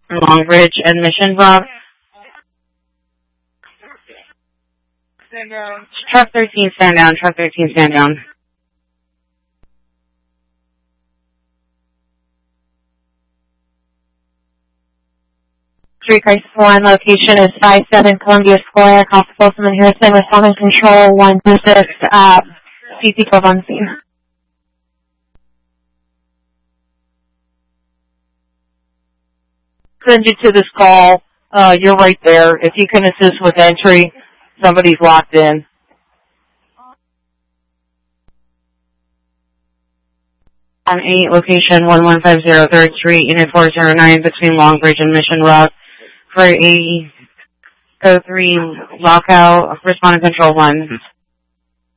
Longbridge and Mission Rock. Stand down. Truck 13, stand down. Truck 13, stand down. 3 Crisis 1, location is 57 Columbia Square, Constable Folsom and Harrison, responding control 126, CC 12 on scene. Send you to this call. You're right there. If you can assist with entry, somebody's locked in. On 8, location 1150 3rd Street, Unit 409, between Longbridge and Mission Rock. For a code 3 lockout, responding control 1.